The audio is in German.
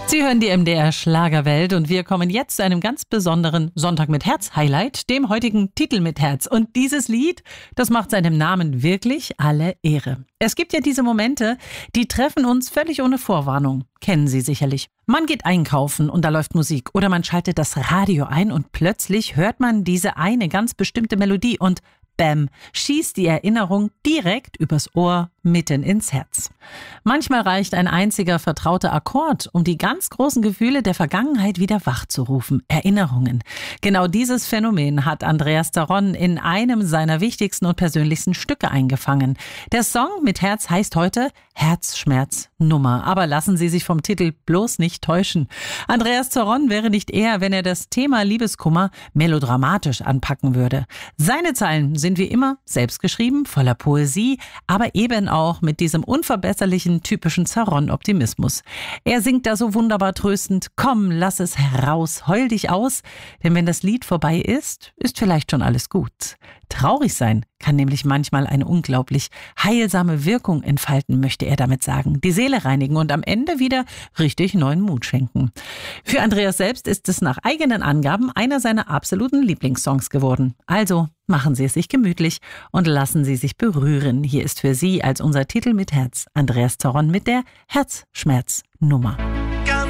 Sie hören die MDR Schlagerwelt und wir kommen jetzt zu einem ganz besonderen Sonntag mit Herz-Highlight, dem heutigen Titel mit Herz. Und dieses Lied, das macht seinem Namen wirklich alle Ehre. Es gibt ja diese Momente, die treffen uns völlig ohne Vorwarnung. Kennen Sie sicherlich. Man geht einkaufen und da läuft Musik oder man schaltet das Radio ein und plötzlich hört man diese eine ganz bestimmte Melodie und bäm, schießt die Erinnerung direkt übers Ohr mitten ins Herz. Manchmal reicht ein einziger vertrauter Akkord, um die ganz großen Gefühle der Vergangenheit wieder wachzurufen. Erinnerungen. Genau dieses Phänomen hat Andreas Zaronn in einem seiner wichtigsten und persönlichsten Stücke eingefangen. Der Song mit Herz heißt heute Herzschmerznummer. Aber lassen Sie sich vom Titel bloß nicht täuschen. Andreas Zaronn wäre nicht er, wenn er das Thema Liebeskummer melodramatisch anpacken würde. Seine Zeilen sind wie immer selbst geschrieben, voller Poesie, aber eben auch mit diesem unverbesserlichen, typischen Zaronn-Optimismus. Er singt da so wunderbar tröstend: Komm, lass es heraus, heul dich aus, denn wenn das Lied vorbei ist, ist vielleicht schon alles gut. Traurig sein kann nämlich manchmal eine unglaublich heilsame Wirkung entfalten, möchte er damit sagen. Die Seele reinigen und am Ende wieder richtig neuen Mut schenken. Für Andreas selbst ist es nach eigenen Angaben einer seiner absoluten Lieblingssongs geworden. Also machen Sie es sich gemütlich und lassen Sie sich berühren. Hier ist für Sie als unser Titel mit Herz Andreas Zaronn mit der Herzschmerznummer.